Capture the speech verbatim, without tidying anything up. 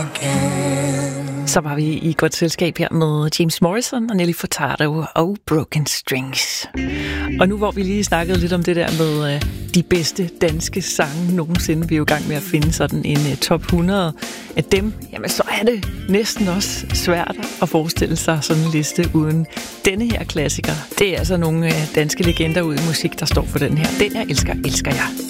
Så var vi i godt selskab her med James Morrison og Nelly Furtado og Broken Strings. Og nu hvor vi lige snakkede lidt om det der med uh, de bedste danske sange nogensinde, vi er jo i gang med at finde sådan en uh, top hundrede af dem, jamen så er det næsten også svært at forestille sig sådan en liste uden denne her klassiker. Det er altså nogle uh, danske legender ud i musik, der står for den her. Den jeg elsker, elsker jeg.